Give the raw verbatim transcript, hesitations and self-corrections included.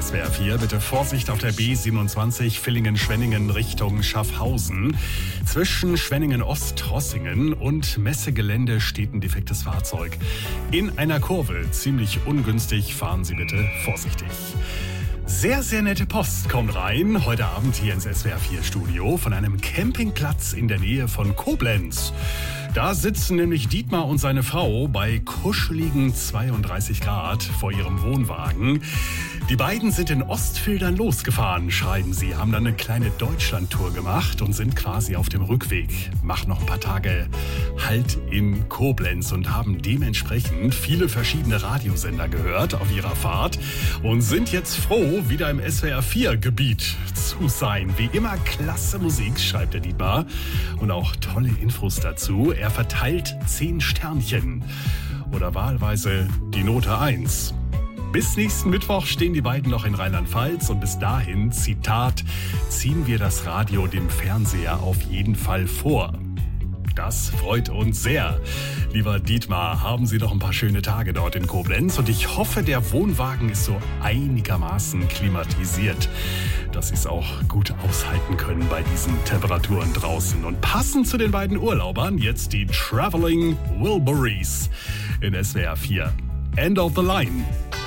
S W R vier. Bitte Vorsicht auf der B siebenundzwanzig Villingen-Schwenningen Richtung Schaffhausen. Zwischen Schwenningen-Ost-Rossingen und Messegelände steht ein defektes Fahrzeug. In einer Kurve, ziemlich ungünstig, fahren Sie bitte vorsichtig. Sehr, sehr nette Post kommt rein, heute Abend hier ins S W R vier Studio, von einem Campingplatz in der Nähe von Koblenz. Da sitzen nämlich Dietmar und seine Frau bei kuscheligen zweiunddreißig Grad vor ihrem Wohnwagen. Die beiden sind in Ostfildern losgefahren, schreiben sie, haben dann eine kleine Deutschlandtour gemacht und sind quasi auf dem Rückweg. Machen noch ein paar Tage Halt in Koblenz und haben dementsprechend viele verschiedene Radiosender gehört auf ihrer Fahrt und sind jetzt froh, wieder im S W R vier Gebiet zu sein. Wie immer klasse Musik, schreibt der Dietmar, und auch tolle Infos dazu. Er verteilt zehn Sternchen oder wahlweise die Note eins. Bis nächsten Mittwoch stehen die beiden noch in Rheinland-Pfalz und bis dahin, Zitat, ziehen wir das Radio dem Fernseher auf jeden Fall vor. Das freut uns sehr. Lieber Dietmar, haben Sie noch ein paar schöne Tage dort in Koblenz und ich hoffe, der Wohnwagen ist so einigermaßen klimatisiert, dass Sie es auch gut aushalten können bei diesen Temperaturen draußen. Und passend zu den beiden Urlaubern jetzt die Traveling Wilburys in S W R vier. End of the Line.